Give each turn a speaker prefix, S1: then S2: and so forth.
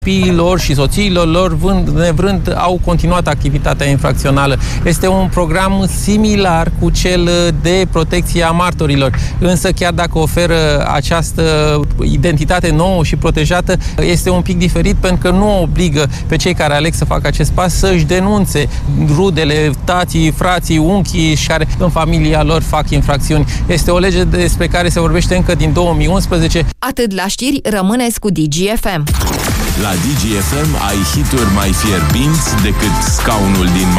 S1: copiilor și soțiilor lor, nevrând, au continuat activitatea infracțională. Este un program similar cu cel de protecție a martorilor. Însă chiar dacă oferă această identitate nouă și protejată, este un pic diferit pentru că nu obligă pe cei care aleg să facă acest pas să-și denunțe rudele, tații, frații, unchii și care în familia lor fac infracțiuni. Este o lege despre care se vorbește încă din 2011.
S2: Atât la știri, rămâneți cu DGFM.
S3: La DGFM ai hituri mai fierbinți decât scaunul din